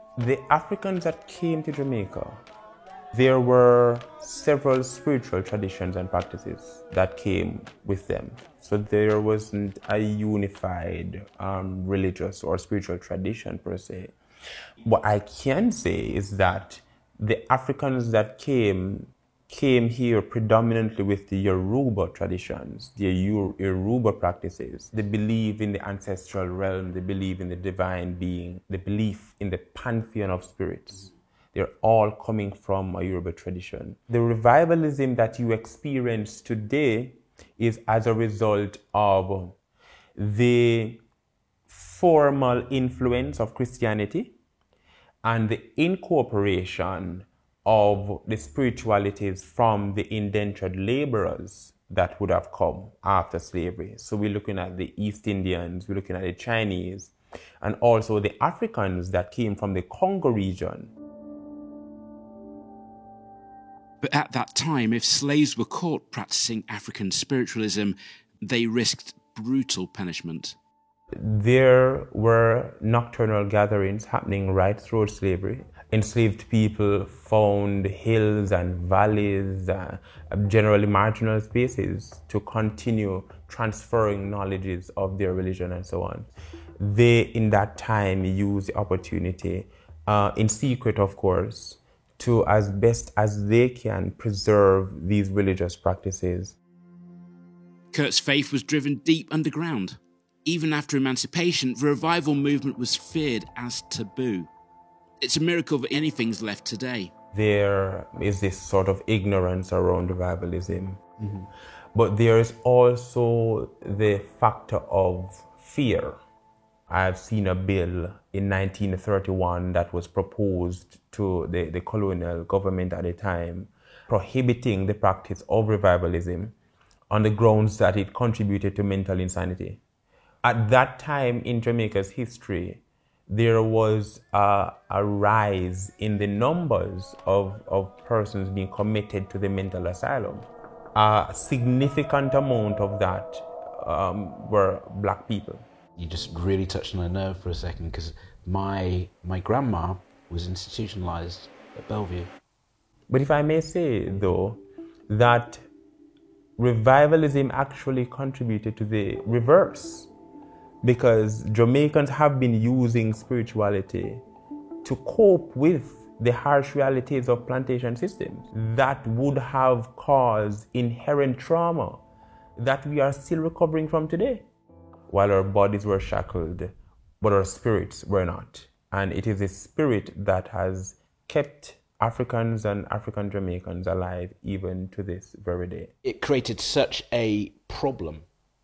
The Africans that came to Jamaica, there were several spiritual traditions and practices that came with them. So there wasn't a unified religious or spiritual tradition per se. What I can say is that the Africans that came here predominantly with the Yoruba traditions, the Yoruba practices. They believe in the ancestral realm, they believe in the divine being, they believe in the pantheon of spirits. They're all coming from a Yoruba tradition. The revivalism that you experience today is as a result of the formal influence of Christianity and the incorporation of the spiritualities from the indentured laborers that would have come after slavery. So we're looking at the East Indians, we're looking at the Chinese, and also the Africans that came from the Congo region. But at that time, if slaves were caught practicing African spiritualism, they risked brutal punishment. There were nocturnal gatherings happening right through slavery. Enslaved people found hills and valleys, generally marginal spaces, to continue transferring knowledges of their religion and so on. They, in that time, used the opportunity, in secret of course, to as best as they can preserve these religious practices. Kurt's faith was driven deep underground. Even after emancipation, the revival movement was feared as taboo. It's a miracle that anything's left today. There is this sort of ignorance around revivalism. Mm-hmm. But there is also the factor of fear. I've seen a bill in 1931 that was proposed to the colonial government at the time, prohibiting the practice of revivalism on the grounds that it contributed to mental insanity. At that time in Jamaica's history, there was a rise in the numbers of persons being committed to the mental asylum. A significant amount of that were black people. You just really touched on a nerve for a second, because my grandma was institutionalized at Bellevue. But if I may say, though, that revivalism actually contributed to the reverse, because Jamaicans have been using spirituality to cope with the harsh realities of plantation systems that would have caused inherent trauma that we are still recovering from today. While our bodies were shackled, but our spirits were not. And it is a spirit that has kept Africans and African Jamaicans alive even to this very day. It created such a problem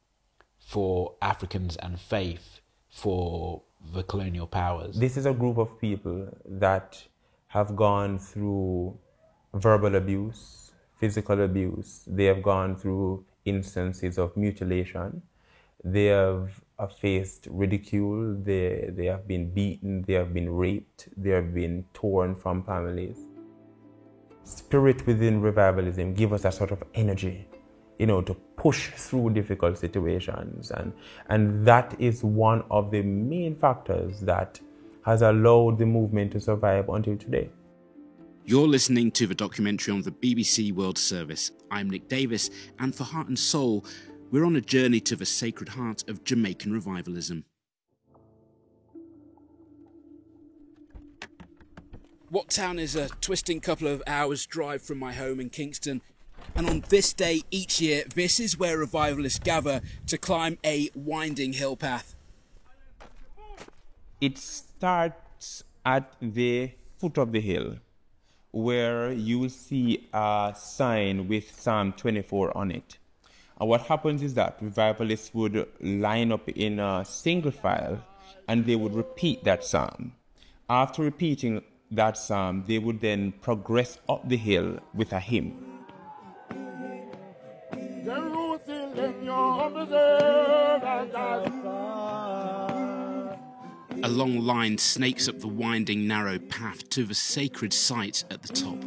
for Africans and faith for the colonial powers. This is a group of people that have gone through verbal abuse, physical abuse. They have gone through instances of mutilation. They have faced ridicule. They have been beaten. They have been raped. They have been torn from families. Spirit within revivalism gives us a sort of energy, to push through difficult situations. And that is one of the main factors that has allowed the movement to survive until today. You're listening to the documentary on the BBC World Service. I'm Nick Davis, and for Heart and Soul, we're on a journey to the Sacred Heart of Jamaican revivalism. Wat Town is a twisting couple of hours' drive from my home in Kingston. And on this day each year, this is where revivalists gather to climb a winding hill path. It starts at the foot of the hill, where you will see a sign with Psalm 24 on it. And what happens is that revivalists would line up in a single file and they would repeat that psalm. After repeating that psalm, they would then progress up the hill with a hymn. A long line snakes up the winding, narrow path to the sacred site at the top.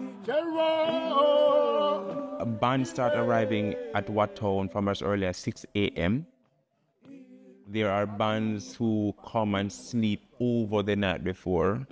Bands start arriving at Wat Town from as early as 6 a.m. There are bands who come and sleep over the night before.